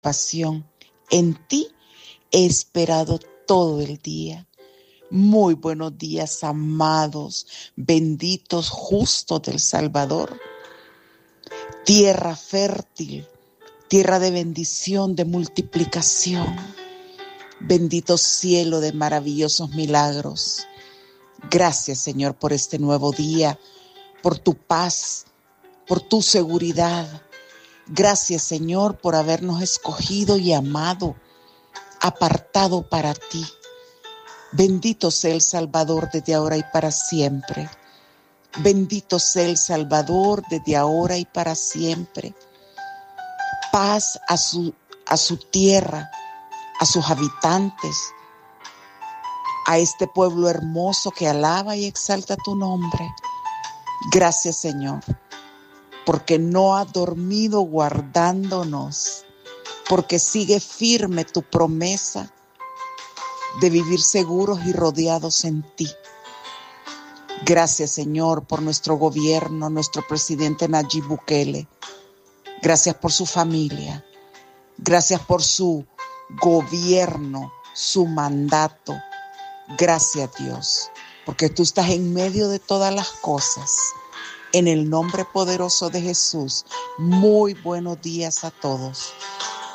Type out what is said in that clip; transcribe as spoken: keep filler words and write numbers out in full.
pasión. En ti he esperado todo el día. Muy buenos días, amados, benditos, justos del Salvador. Tierra fértil, tierra de bendición, de multiplicación. Bendito cielo de maravillosos milagros. Gracias, Señor, por este nuevo día, por tu paz, por tu seguridad. Gracias, Señor, por habernos escogido y amado, apartado para ti. Bendito sea el Salvador desde ahora y para siempre. Bendito sea el Salvador desde ahora y para siempre. Paz a su, a su tierra, a sus habitantes, a este pueblo hermoso que alaba y exalta tu nombre. Gracias, Señor, porque no has dormido guardándonos, porque sigue firme tu promesa de vivir seguros y rodeados en ti. Gracias, Señor, por nuestro gobierno, nuestro presidente Nayib Bukele. Gracias por su familia. Gracias por su gobierno, su mandato. Gracias, Dios, porque tú estás en medio de todas las cosas. En el nombre poderoso de Jesús, muy buenos días a todos.